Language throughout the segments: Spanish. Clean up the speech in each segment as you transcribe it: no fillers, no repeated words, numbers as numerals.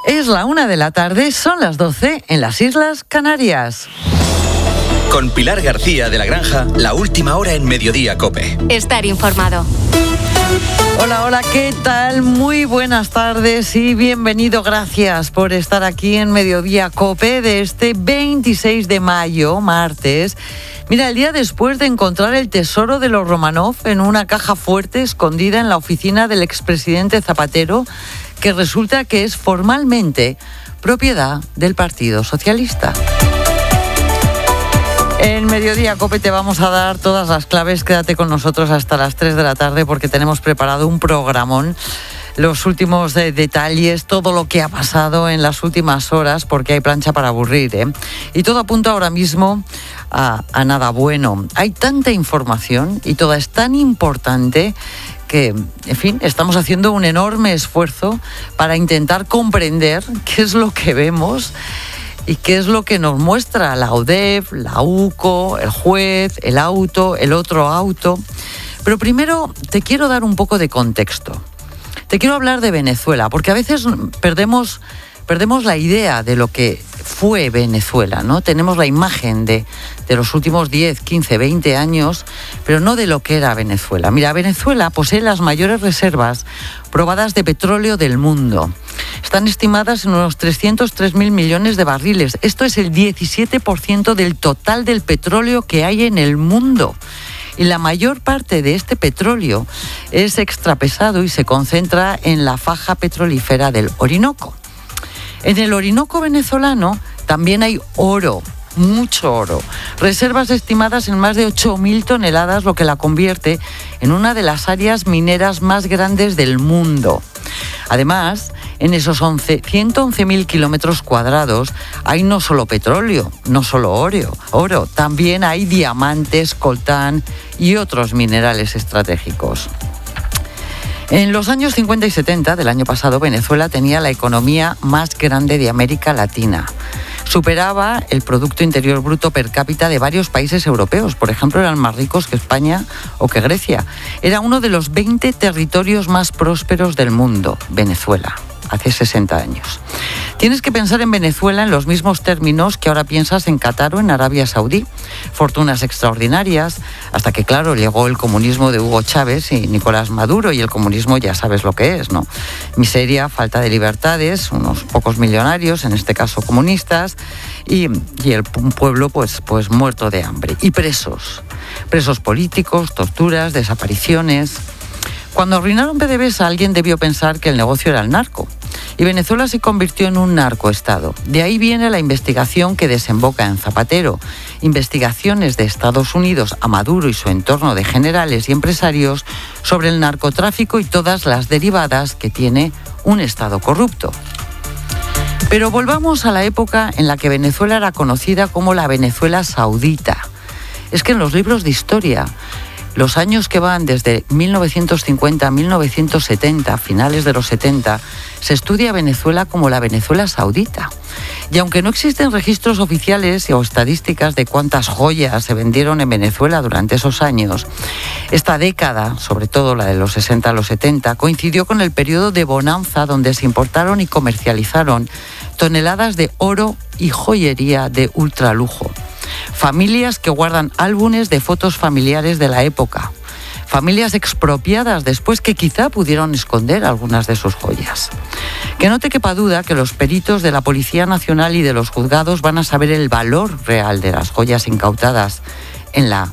Es la 1:00 p.m, son las 12 en las Islas Canarias. Con Pilar García de la Granja, la última hora en Mediodía COPE. Estar informado. Hola, ¿qué tal? Muy buenas tardes y bienvenido. Gracias por estar aquí en Mediodía COPE de este 26 de mayo, martes. Mira, el día después de encontrar el tesoro de los Romanov en una caja fuerte escondida en la oficina del expresidente Zapatero, que resulta que es formalmente propiedad del Partido Socialista. En Mediodía COPE te vamos a dar todas las claves. Quédate con nosotros hasta las 3 de la tarde porque tenemos preparado un programón. Los últimos detalles, todo lo que ha pasado en las últimas horas, porque hay plancha para aburrir, ¿eh? Y todo apunta ahora mismo a nada bueno. Hay tanta información y toda es tan importante que, en fin, estamos haciendo un enorme esfuerzo para intentar comprender qué es lo que vemos y qué es lo que nos muestra la UDEF, la UCO, el juez, el auto, el otro auto. Pero primero te quiero dar un poco de contexto. Te quiero hablar de Venezuela, porque a veces perdemos la idea de lo que fue Venezuela, ¿no? Tenemos la imagen de los últimos 10, 15, 20 años, pero no de lo que era Venezuela. Mira, Venezuela posee las mayores reservas probadas de petróleo del mundo. Están estimadas en unos 303.000 millones de barriles. Esto es el 17% del total del petróleo que hay en el mundo. Y la mayor parte de este petróleo es extrapesado y se concentra en la faja petrolífera del Orinoco. En el Orinoco venezolano también hay oro, mucho oro. Reservas estimadas en más de 8.000 toneladas, lo que la convierte en una de las áreas mineras más grandes del mundo. Además, en esos 111.000 kilómetros cuadrados hay no solo petróleo, no solo oro, también hay diamantes, coltán y otros minerales estratégicos. En los años 50 y 70 del año pasado, Venezuela tenía la economía más grande de América Latina. Superaba el Producto Interior Bruto per cápita de varios países europeos. Por ejemplo, eran más ricos que España o que Grecia. Era uno de los 20 territorios más prósperos del mundo, Venezuela, hace 60 años. Tienes que pensar en Venezuela en los mismos términos que ahora piensas en Qatar o en Arabia Saudí. Fortunas extraordinarias, hasta que, claro, llegó el comunismo de Hugo Chávez y Nicolás Maduro, y el comunismo ya sabes lo que es, ¿no? Miseria, falta de libertades, unos pocos millonarios, en este caso comunistas, y el pueblo pues muerto de hambre. Y presos políticos, torturas, desapariciones. Cuando arruinaron PDVSA, alguien debió pensar que el negocio era el narco. Y Venezuela se convirtió en un narcoestado. De ahí viene la investigación que desemboca en Zapatero. Investigaciones de Estados Unidos a Maduro y su entorno de generales y empresarios sobre el narcotráfico y todas las derivadas que tiene un Estado corrupto. Pero volvamos a la época en la que Venezuela era conocida como la Venezuela saudita. Es que en los libros de historia, los años que van desde 1950 a 1970, finales de los 70, se estudia a Venezuela como la Venezuela saudita. Y aunque no existen registros oficiales o estadísticas de cuántas joyas se vendieron en Venezuela durante esos años, esta década, sobre todo la de los 60 a los 70, coincidió con el periodo de bonanza donde se importaron y comercializaron toneladas de oro y joyería de ultralujo. Familias que guardan álbumes de fotos familiares de la época. Familias expropiadas después que quizá pudieron esconder algunas de sus joyas. Que no te quepa duda que los peritos de la Policía Nacional y de los juzgados van a saber el valor real de las joyas incautadas en la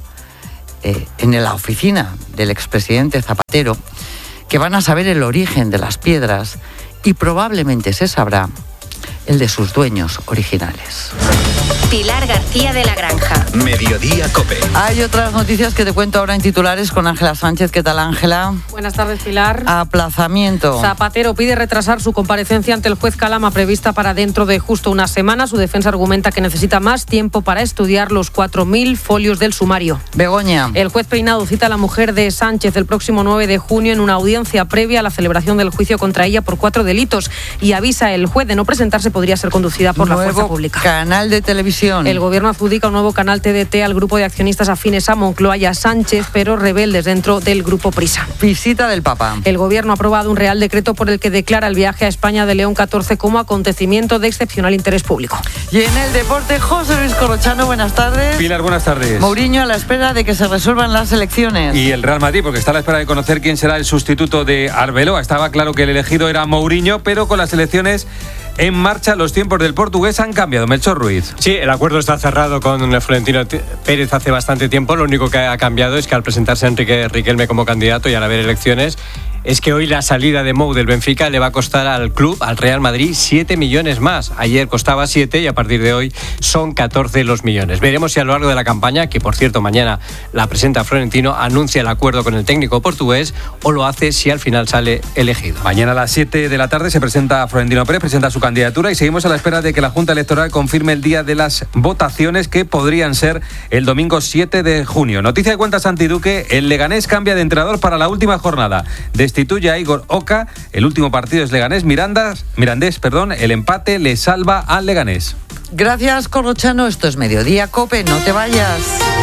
oficina del expresidente Zapatero, que van a saber el origen de las piedras y probablemente se sabrá el de sus dueños originales. Pilar García de la Granja. Mediodía COPE. Hay otras noticias que te cuento ahora en titulares con Ángela Sánchez. ¿Qué tal, Ángela? Buenas tardes, Pilar. Aplazamiento. Zapatero pide retrasar su comparecencia ante el juez Calama prevista para dentro de justo una semana. Su defensa argumenta que necesita más tiempo para estudiar los 4.000 folios del sumario. Begoña. El juez Peinado cita a la mujer de Sánchez el próximo 9 de junio en una audiencia previa a la celebración del juicio contra ella por 4 delitos y avisa el juez de no presentarse podría ser conducida por la fuerza pública. Canal de televisión Televisión. El gobierno adjudica un nuevo canal TDT al grupo de accionistas afines a Moncloa y a Sánchez, pero rebeldes dentro del grupo Prisa. Visita del Papa. El gobierno ha aprobado un real decreto por el que declara el viaje a España de León XIV como acontecimiento de excepcional interés público. Y en el deporte, José Luis Corrochano, buenas tardes. Pilar, buenas tardes. Mourinho a la espera de que se resuelvan las elecciones. Y el Real Madrid, porque está a la espera de conocer quién será el sustituto de Arbeloa. Estaba claro que el elegido era Mourinho, pero con las elecciones en marcha, los tiempos del portugués han cambiado. Melchor Ruiz. Sí, el acuerdo está cerrado con Florentino Pérez hace bastante tiempo. Lo único que ha cambiado es que al presentarse Enrique Riquelme como candidato y al haber elecciones, es que hoy la salida de Mou del Benfica le va a costar al club, al Real Madrid, 7 millones más. Ayer costaba 7 y a partir de hoy son 14 los millones. Veremos si a lo largo de la campaña, que por cierto mañana la presenta Florentino, anuncia el acuerdo con el técnico portugués o lo hace si al final sale elegido. Mañana a las 7 de la tarde se presenta Florentino Pérez, presenta su candidatura y seguimos a la espera de que la Junta Electoral confirme el día de las votaciones, que podrían ser el domingo 7 de junio. Noticia de cuenta Santi Duque, el Leganés cambia de entrenador para la última jornada. Destituye a Igor Oca, el último partido es Leganés-Mirandés, el empate le salva al Leganés. Gracias, Corrochano, esto es Mediodía COPE, no te vayas.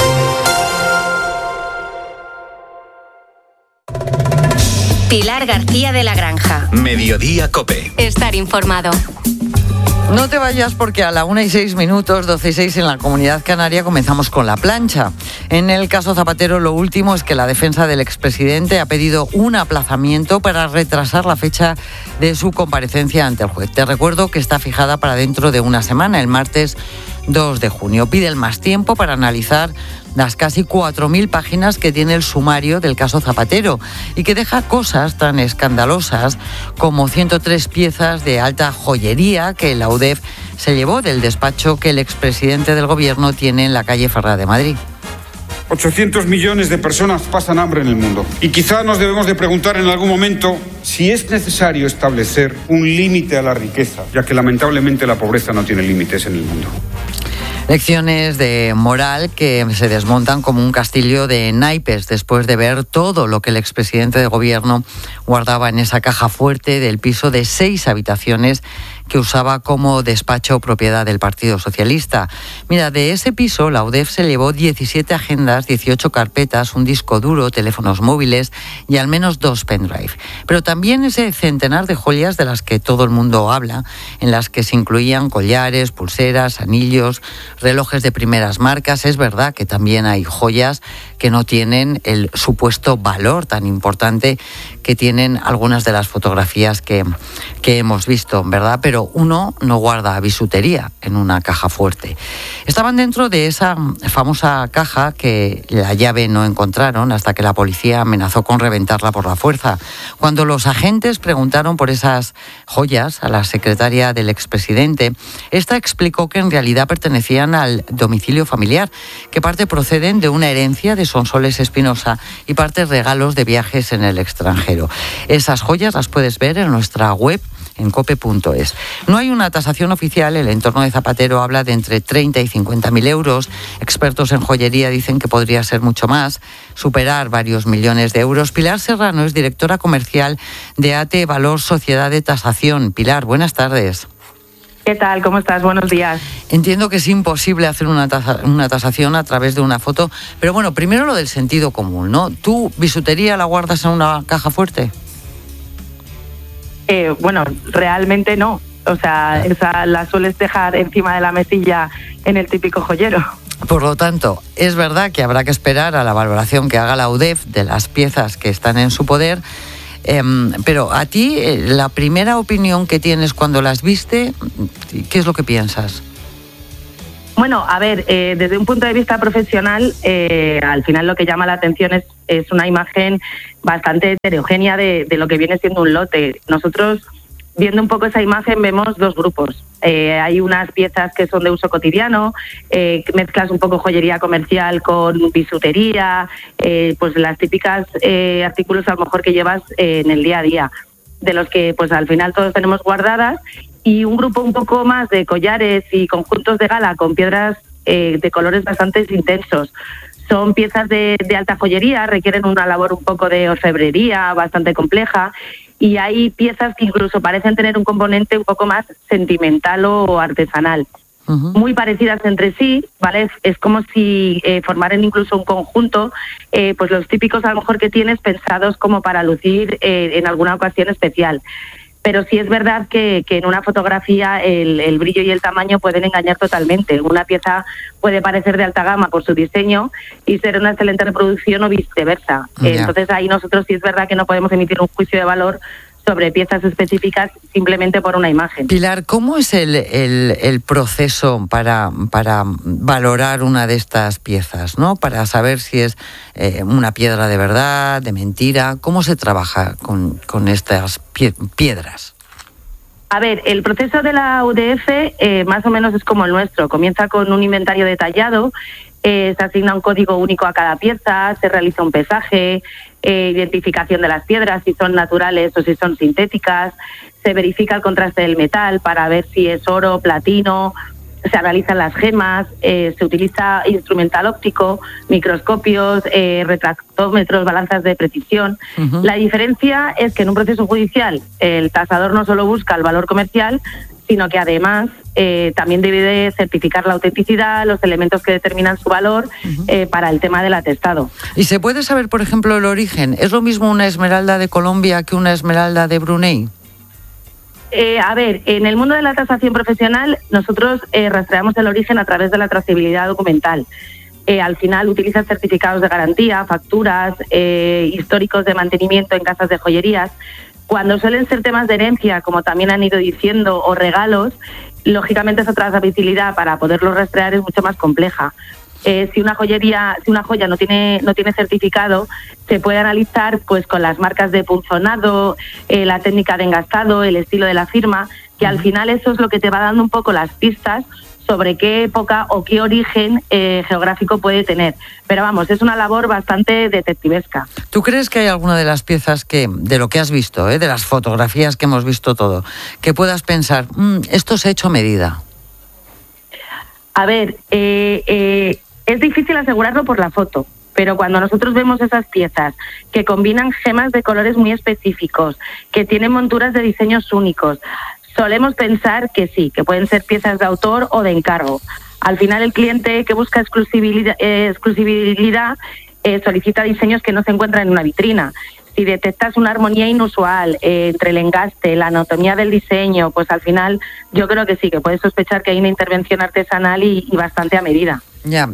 Pilar García de la Granja. Mediodía COPE. Estar informado. No te vayas porque a la 1:06, 12:06 en la Comunidad Canaria comenzamos con la plancha. En el caso Zapatero, lo último es que la defensa del expresidente ha pedido un aplazamiento para retrasar la fecha de su comparecencia ante el juez. Te recuerdo que está fijada para dentro de una semana, el martes 2 de junio. Piden más tiempo para analizar las casi 4.000 páginas que tiene el sumario del caso Zapatero y que deja cosas tan escandalosas como 103 piezas de alta joyería que la UDEF se llevó del despacho que el expresidente del gobierno tiene en la calle Ferrá de Madrid. 800 millones de personas pasan hambre en el mundo. Y quizá nos debemos de preguntar en algún momento si es necesario establecer un límite a la riqueza, ya que lamentablemente la pobreza no tiene límites en el mundo. Lecciones de moral que se desmontan como un castillo de naipes después de ver todo lo que el expresidente de gobierno guardaba en esa caja fuerte del piso de 6 habitaciones que usaba como despacho propiedad del Partido Socialista. Mira, de ese piso la UDEF se llevó 17 agendas, 18 carpetas, un disco duro, teléfonos móviles y al menos 2 pendrive. Pero también ese centenar de joyas de las que todo el mundo habla, en las que se incluían collares, pulseras, anillos, relojes de primeras marcas. Es verdad que también hay joyas que no tienen el supuesto valor tan importante que tienen algunas de las fotografías que hemos visto, ¿verdad? Pero uno no guarda bisutería en una caja fuerte. Estaban dentro de esa famosa caja que la llave no encontraron hasta que la policía amenazó con reventarla por la fuerza. Cuando los agentes preguntaron por esas joyas a la secretaria del expresidente, esta explicó que en realidad pertenecían al domicilio familiar, que parte proceden de una herencia de Sonsoles Espinosa y parte regalos de viajes en el extranjero. Esas joyas las puedes ver en nuestra web en cope.es. No hay una tasación oficial, el entorno de Zapatero habla de entre 30 y 50.000 euros. Expertos en joyería dicen que podría ser mucho más, superar varios millones de euros. Pilar Serrano es directora comercial de ATE Valor Sociedad de Tasación. Pilar, buenas tardes. ¿Qué tal? ¿Cómo estás? Buenos días. Entiendo que es imposible hacer una tasación a través de una foto, pero bueno, primero lo del sentido común, ¿no? ¿Tú bisutería la guardas en una caja fuerte? Bueno, realmente no. O sea, esa la sueles dejar encima de la mesilla en el típico joyero. Por lo tanto, es verdad que habrá que esperar a la valoración que haga la UDEF de las piezas que están en su poder. Pero a ti, la primera opinión que tienes cuando las viste, ¿qué es lo que piensas? Bueno, a ver, desde un punto de vista profesional, al final lo que llama la atención es una imagen bastante heterogénea de lo que viene siendo un lote. Nosotros, viendo un poco esa imagen, vemos 2 grupos. Hay unas piezas que son de uso cotidiano, mezclas un poco joyería comercial con bisutería, pues las típicas artículos a lo mejor que llevas en el día a día, de los que pues al final todos tenemos guardadas, y un grupo un poco más de collares y conjuntos de gala con piedras de colores bastante intensos. Son piezas de alta joyería, requieren una labor un poco de orfebrería bastante compleja, y hay piezas que incluso parecen tener un componente un poco más sentimental o artesanal. muy parecidas entre sí, ¿vale? Es como si formaran incluso un conjunto, pues los típicos a lo mejor que tienes pensados como para lucir en alguna ocasión especial. Pero sí es verdad que en una fotografía el brillo y el tamaño pueden engañar totalmente. Una pieza puede parecer de alta gama por su diseño y ser una excelente reproducción o viceversa. Entonces ahí nosotros sí es verdad que no podemos emitir un juicio de valor sobre piezas específicas simplemente por una imagen. Pilar, ¿cómo es el proceso para valorar una de estas piezas, ¿no? Para saber si es una piedra de verdad, de mentira. ¿Cómo se trabaja con estas piedras? A ver, el proceso de la UDF más o menos es como el nuestro. Comienza con un inventario detallado, se asigna un código único a cada pieza, se realiza un pesaje, identificación de las piedras, si son naturales o si son sintéticas, se verifica el contraste del metal para ver si es oro, platino, se analizan las gemas, se utiliza instrumental óptico, microscopios, retractómetros, balanzas de precisión. La diferencia es que en un proceso judicial el tasador no solo busca el valor comercial, sino que además también debe de certificar la autenticidad, los elementos que determinan su valor para el tema del atestado. ¿Y se puede saber, por ejemplo, el origen? ¿Es lo mismo una esmeralda de Colombia que una esmeralda de Brunei? A ver, en el mundo de la tasación profesional nosotros rastreamos el origen a través de la trazabilidad documental. Al final utilizas certificados de garantía, facturas, históricos de mantenimiento en casas de joyerías. Cuando suelen ser temas de herencia, como también han ido diciendo, o regalos, lógicamente esa trazabilidad para poderlos rastrear es mucho más compleja. Si una joya no tiene certificado, se puede analizar pues con las marcas de punzonado, la técnica de engastado, el estilo de la firma, que al final eso es lo que te va dando un poco las pistas sobre qué época o qué origen geográfico puede tener. Pero vamos, es una labor bastante detectivesca. ¿Tú crees que hay alguna de las piezas que, de lo que has visto, de las fotografías que hemos visto todo, que puedas pensar, esto se ha hecho a medida? A ver, es difícil asegurarlo por la foto, pero cuando nosotros vemos esas piezas que combinan gemas de colores muy específicos, que tienen monturas de diseños únicos, solemos pensar que sí, que pueden ser piezas de autor o de encargo. Al final el cliente que busca exclusividad solicita diseños que no se encuentran en una vitrina. Si detectas una armonía inusual entre el engaste, la anatomía del diseño, pues al final yo creo que sí, que puedes sospechar que hay una intervención artesanal y bastante a medida. Ya,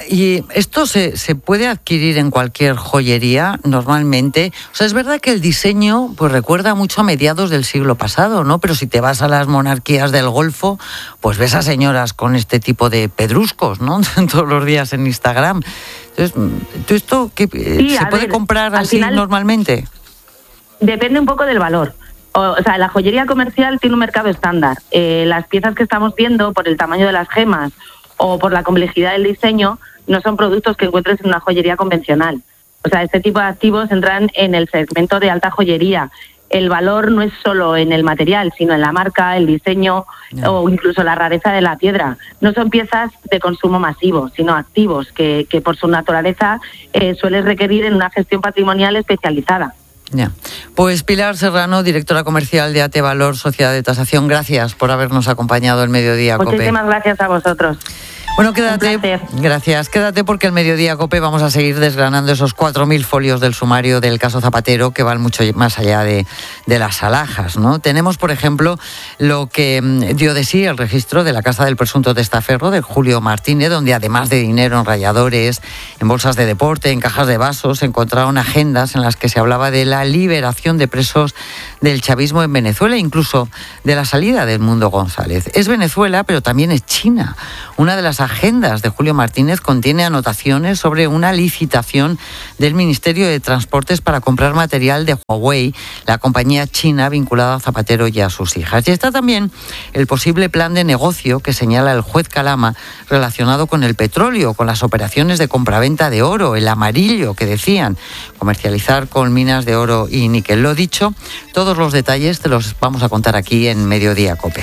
y esto se puede adquirir en cualquier joyería normalmente. O sea, es verdad que el diseño pues recuerda mucho a mediados del siglo pasado, ¿no? Pero si te vas a las monarquías del Golfo, pues ves a señoras con este tipo de pedruscos, ¿no? Todos los días en Instagram. Entonces, ¿esto se puede comprar así final, normalmente? Depende un poco del valor. O sea, la joyería comercial tiene un mercado estándar. Las piezas que estamos viendo, por el tamaño de las gemas o por la complejidad del diseño, no son productos que encuentres en una joyería convencional. O sea, este tipo de activos entran en el segmento de alta joyería. El valor no es solo en el material, sino en la marca, el diseño o incluso la rareza de la piedra. No son piezas de consumo masivo, sino activos que por su naturaleza suelen requerir en una gestión patrimonial especializada. Ya. Pues Pilar Serrano, directora comercial de AT Valor, Sociedad de Tasación, gracias por habernos acompañado el Mediodía COPE. Muchísimas gracias a vosotros. Bueno, quédate. Gracias. Quédate porque el Mediodía COPE vamos a seguir desgranando esos 4.000 folios del sumario del caso Zapatero que van mucho más allá de las alhajas, ¿no? Tenemos, por ejemplo, lo que dio de sí el registro de la casa del presunto testaferro de Julio Martínez, donde además de dinero en ralladores, en bolsas de deporte, en cajas de vasos, se encontraron agendas en las que se hablaba de la liberación de presos del chavismo en Venezuela, incluso de la salida del Mundo González. Es Venezuela, pero también es China. Una de las agendas de Julio Martínez contiene anotaciones sobre una licitación del Ministerio de Transportes para comprar material de Huawei, la compañía china vinculada a Zapatero y a sus hijas. Y está también el posible plan de negocio que señala el juez Calama relacionado con el petróleo, con las operaciones de compraventa de oro, el amarillo que decían, comercializar con minas de oro y níquel. Lo dicho, todos los detalles te los vamos a contar aquí en Mediodía COPE.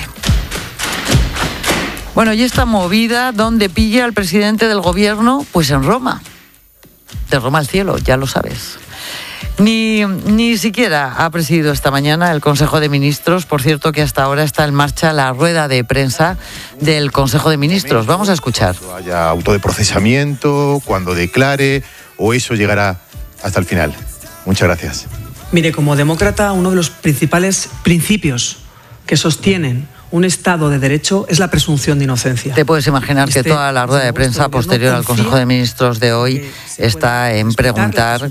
Bueno, y esta movida, ¿dónde pilla al presidente del gobierno? Pues en Roma. De Roma al cielo, ya lo sabes. Ni siquiera ha presidido esta mañana el Consejo de Ministros. Por cierto, que hasta ahora está en marcha la rueda de prensa del Consejo de Ministros. Vamos a escuchar. Haya auto de procesamiento, cuando declare, o eso llegará hasta el final. Muchas gracias. Mire, como demócrata, uno de los principales principios que sostienen un Estado de Derecho es la presunción de inocencia. Te puedes imaginar que toda la rueda de prensa posterior al Consejo de Ministros de hoy está en preguntar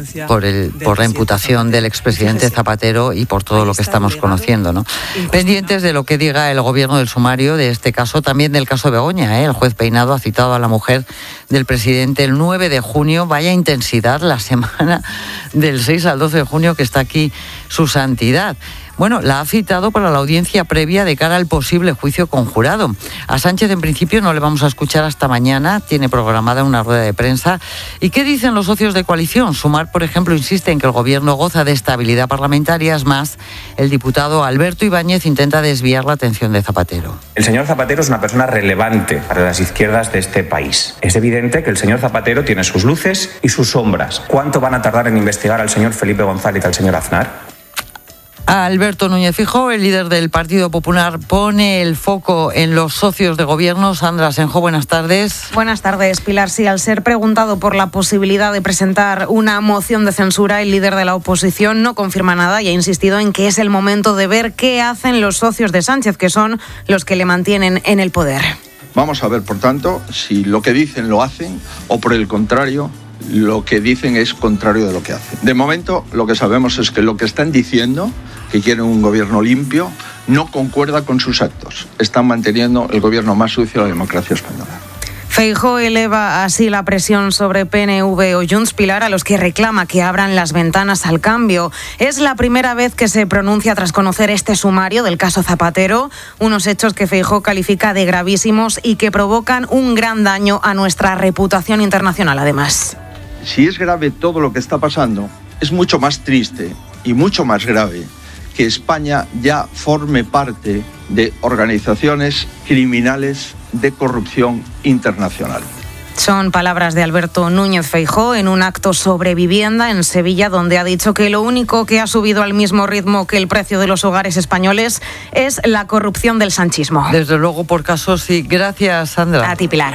por la imputación del expresidente Zapatero y por todo lo que estamos conociendo, ¿no? Pendientes de lo que diga el gobierno del sumario de este caso, también del caso de Begoña, ¿eh? El juez Peinado ha citado a la mujer del presidente el 9 de junio. Vaya intensidad la semana del 6 al 12 de junio que está aquí su santidad. Bueno, la ha citado para la audiencia previa de cara al posible juicio conjurado. A Sánchez, en principio, no le vamos a escuchar hasta mañana. Tiene programada una rueda de prensa. ¿Y qué dicen los socios de coalición? Sumar, por ejemplo, insiste en que el gobierno goza de estabilidad parlamentaria. Es más, el diputado Alberto Ibáñez intenta desviar la atención de Zapatero. El señor Zapatero es una persona relevante para las izquierdas de este país. Es evidente que el señor Zapatero tiene sus luces y sus sombras. ¿Cuánto van a tardar en investigar al señor Felipe González y al señor Aznar? Alberto Núñez Feijóo, el líder del Partido Popular, pone el foco en los socios de gobierno. Sandra Asenjo, buenas tardes. Buenas tardes, Pilar. Sí, al ser preguntado por la posibilidad de presentar una moción de censura, el líder de la oposición no confirma nada y ha insistido en que es el momento de ver qué hacen los socios de Sánchez, que son los que le mantienen en el poder. Vamos a ver, por tanto, si lo que dicen lo hacen o, por el contrario, lo que dicen es contrario de lo que hacen. De momento, lo que sabemos es que lo que están diciendo, que quieren un gobierno limpio, no concuerda con sus actos. Están manteniendo el gobierno más sucio de la democracia española. Feijóo eleva así la presión sobre PNV o Junts, Pilar, a los que reclama que abran las ventanas al cambio. Es la primera vez que se pronuncia tras conocer este sumario del caso Zapatero, unos hechos que Feijóo califica de gravísimos y que provocan un gran daño a nuestra reputación internacional, además. Si es grave todo lo que está pasando, es mucho más triste y mucho más grave que España ya forme parte de organizaciones criminales de corrupción internacional. Son palabras de Alberto Núñez Feijóo en un acto sobre vivienda en Sevilla, donde ha dicho que lo único que ha subido al mismo ritmo que el precio de los hogares españoles es la corrupción del sanchismo. Desde luego, por casos sí. Gracias, Sandra. A ti, Pilar.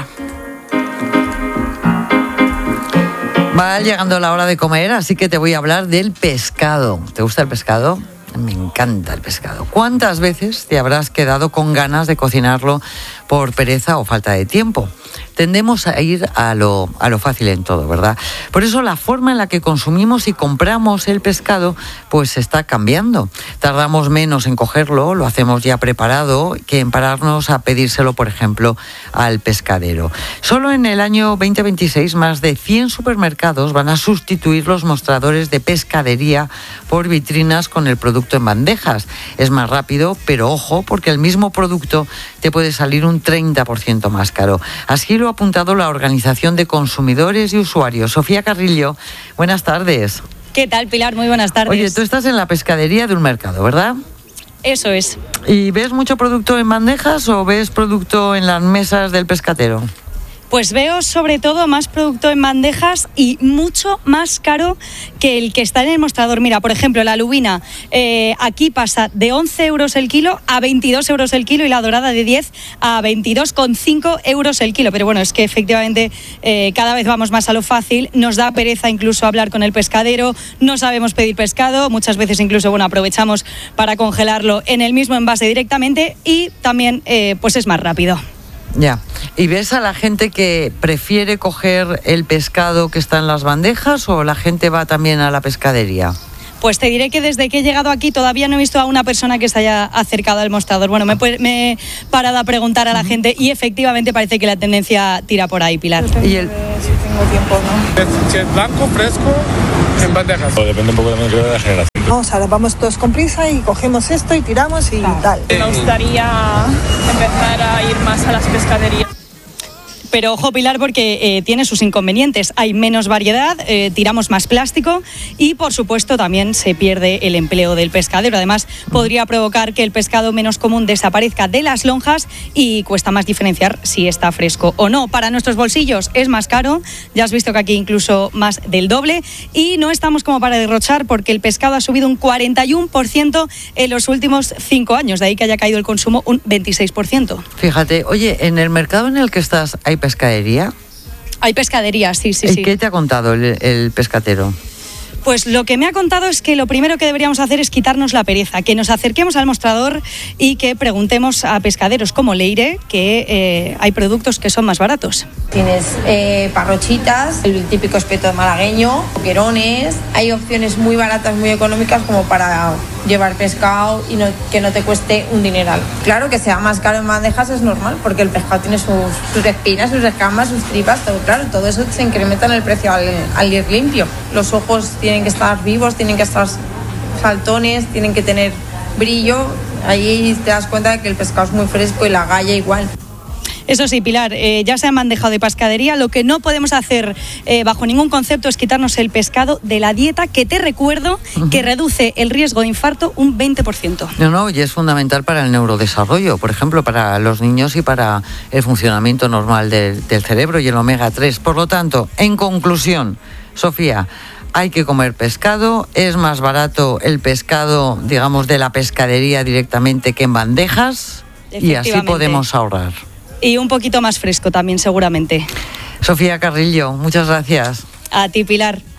Va llegando la hora de comer, así que te voy a hablar del pescado. ¿Te gusta el pescado? Me encanta el pescado. ¿Cuántas veces te habrás quedado con ganas de cocinarlo por pereza o falta de tiempo? Tendemos a ir a lo fácil en todo, ¿verdad? Por eso la forma en la que consumimos y compramos el pescado pues está cambiando. Tardamos menos en cogerlo, lo hacemos ya preparado, que en pararnos a pedírselo, por ejemplo, al pescadero. Solo en el año 2026 más de 100 supermercados van a sustituir los mostradores de pescadería por vitrinas con el producto en bandejas. Es más rápido, pero ojo, porque el mismo producto te puede salir un 30% más caro. Así lo ha apuntado la Organización de Consumidores y Usuarios. Sofía Carrillo, buenas tardes. ¿Qué tal, Pilar? Muy buenas tardes. Oye, tú estás en la pescadería de un mercado, ¿verdad? Eso es. ¿Y ves mucho producto en bandejas o ves producto en las mesas del pescatero? Pues veo sobre todo más producto en bandejas y mucho más caro que el que está en el mostrador. Mira, por ejemplo, la lubina aquí pasa de 11 euros el kilo a 22 euros el kilo y la dorada de 10 a 22,5 euros el kilo. Pero bueno, es que efectivamente cada vez vamos más a lo fácil. Nos da pereza incluso hablar con el pescadero, no sabemos pedir pescado. Muchas veces incluso aprovechamos para congelarlo en el mismo envase directamente y también pues es más rápido. Ya. ¿Y ves a la gente que prefiere coger el pescado que está en las bandejas o la gente va también a la pescadería? Pues te diré que desde que he llegado aquí todavía no he visto a una persona que se haya acercado al mostrador. Bueno, me he parado a preguntar a la gente y efectivamente parece que la tendencia tira por ahí, Pilar. ¿Y el... Si tengo tiempo, ¿no? Si es blanco, fresco, en bandejas. Depende un poco también de la generación. Vamos, ahora vamos todos con prisa y cogemos esto y tiramos y tal. Me gustaría empezar a ir más a las pescaderías. Pero ojo, Pilar, porque tiene sus inconvenientes. Hay menos variedad, tiramos más plástico y, por supuesto, también se pierde el empleo del pescadero. Además, podría provocar que el pescado menos común desaparezca de las lonjas y cuesta más diferenciar si está fresco o no. Para nuestros bolsillos es más caro, ya has visto que aquí incluso más del doble, y no estamos como para derrochar porque el pescado ha subido un 41% en los últimos 5 años, de ahí que haya caído el consumo un 26%. Fíjate, oye, ¿en el mercado en el que estás hay pescadería? Hay pescadería, sí. ¿Y qué te ha contado el pescatero? Pues lo que me ha contado es que lo primero que deberíamos hacer es quitarnos la pereza, que nos acerquemos al mostrador y que preguntemos a pescaderos como Leire que hay productos que son más baratos. Tienes parrochitas, el típico espeto malagueño, boquerones, hay opciones muy baratas, muy económicas como para llevar pescado y que no te cueste un dineral. Claro que sea más caro en bandejas es normal porque el pescado tiene sus espinas, sus escamas, sus tripas, todo eso se incrementa en el precio al ir limpio. Los ojos tienen que estar vivos, tienen que estar saltones, tienen que tener brillo. Ahí te das cuenta de que el pescado es muy fresco y la galla igual. Eso sí, Pilar, ya se han manejado de pescadería. Lo que no podemos hacer bajo ningún concepto es quitarnos el pescado de la dieta, que te recuerdo que reduce el riesgo de infarto un 20%. No, y es fundamental para el neurodesarrollo, por ejemplo, para los niños y para el funcionamiento normal del cerebro y el omega 3. Por lo tanto, en conclusión, Sofía, hay que comer pescado, es más barato el pescado, digamos, de la pescadería directamente que en bandejas y así podemos ahorrar. Y un poquito más fresco también, seguramente. Sofía Carrillo, muchas gracias. A ti, Pilar.